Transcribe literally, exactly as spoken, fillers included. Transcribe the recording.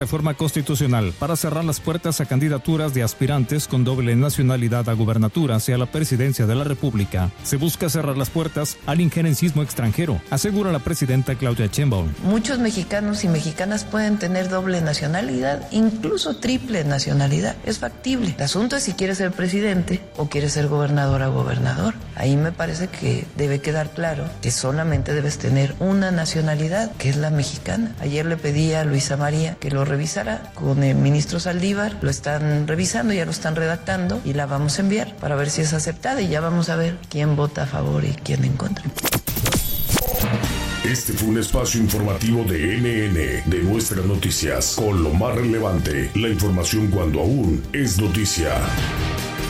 Reforma constitucional para cerrar las puertas a candidaturas de aspirantes con doble nacionalidad a gubernaturas y a la presidencia de la República. Se busca cerrar las puertas al injerencismo extranjero, asegura la presidenta Claudia Sheinbaum. Muchos mexicanos y mexicanas pueden tener doble nacionalidad, incluso triple nacionalidad. Es factible. El asunto es si quieres ser presidente o quieres ser gobernador a gobernador. Ahí me parece que debe quedar claro que solamente debes tener una nacionalidad, que es la mexicana. Ayer le pedí a Luisa María que lo revisará con el ministro Saldívar, lo están revisando, ya lo están redactando y la vamos a enviar para ver si es aceptada y ya vamos a ver quién vota a favor y quién en contra. Este fue un espacio informativo de N N, de Nuestras Noticias, con lo más relevante, la información cuando aún es noticia.